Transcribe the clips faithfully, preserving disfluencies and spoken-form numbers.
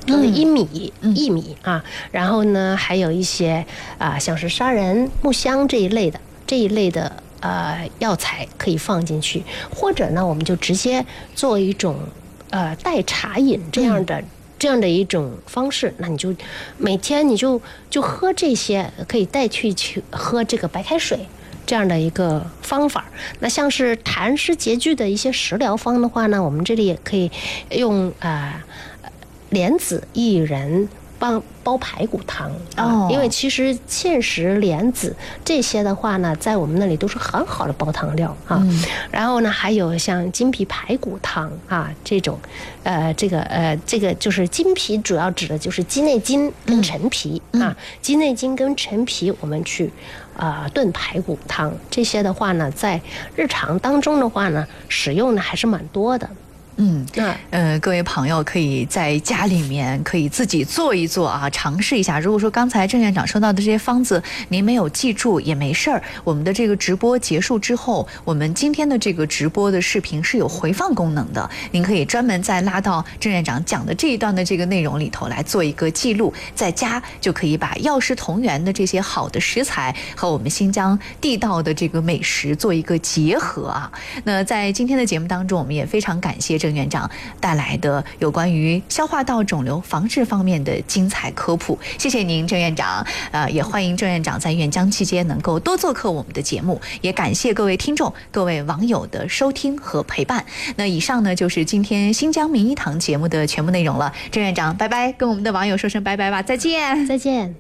就是薏米、嗯、薏米啊，然后呢还有一些啊像是砂仁、木香这一类的这一类的呃药材可以放进去，或者呢我们就直接做一种呃代茶饮这样的。嗯这样的一种方式，那你就每天你就就喝这些，可以代替去喝这个白开水这样的一个方法。那像是痰湿结聚的一些食疗方的话呢，我们这里也可以用啊、呃、莲子、薏仁帮煲排骨汤啊， oh. 因为其实芡实、莲子这些的话呢，在我们那里都是很好的煲汤料啊。嗯、然后呢，还有像金皮排骨汤啊这种，呃，这个呃，这个就是金皮，主要指的就是鸡内金跟陈皮、嗯、啊，鸡内金跟陈皮，我们去啊、呃、炖排骨汤，这些的话呢，在日常当中的话呢，使用的还是蛮多的。 嗯，呃，各位朋友可以在家里面可以自己做一做啊，尝试一下。如果说刚才郑院长说到的这些方子您没有记住也没事儿，我们的这个直播结束之后，我们今天的这个直播的视频是有回放功能的，您可以专门再拉到郑院长讲的这一段的这个内容里头来做一个记录，在家就可以把药食同源的这些好的食材和我们新疆地道的这个美食做一个结合啊。那在今天的节目当中，我们也非常感谢郑院长带来的有关于消化道肿瘤防治方面的精彩科普，谢谢您，郑院长。呃，也欢迎郑院长在远疆期间能够多做客我们的节目，也感谢各位听众、各位网友的收听和陪伴。那以上呢就是今天新疆名医堂节目的全部内容了。郑院长，拜拜，跟我们的网友说声拜拜吧，再见， 再见。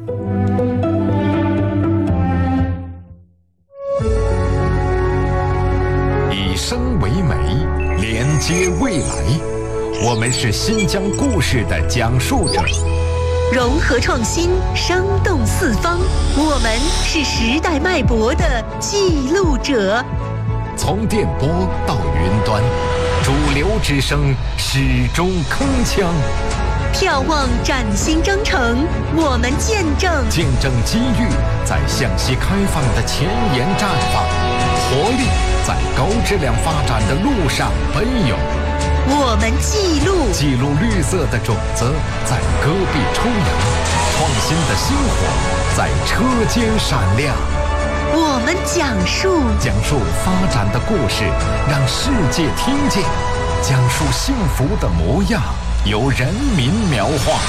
以生为美，连接未来，我们是新疆故事的讲述者， 融合创新，生动四方，我们是时代脉搏的记录者。 从电波到云端，主流之声始终铿锵。 眺望崭新征程，我们见证见证机遇在向西开放的前沿绽放，活力在高质量发展的路上奔涌。 我们记录记录绿色的种子在戈壁抽芽，创新的星火在车间闪亮。 我们讲述讲述发展的故事，让世界听见，讲述幸福的模样，由人民描画。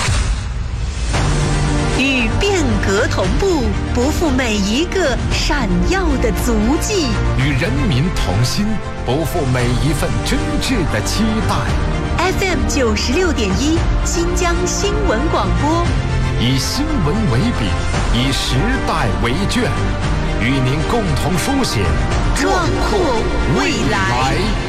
与变革同步，不负每一个闪耀的足迹； 与人民同心，不负每一份真挚的期待。 F M 九十六点一，新疆新闻广播， 以新闻为笔，以时代为卷，与您共同书写壮阔未来。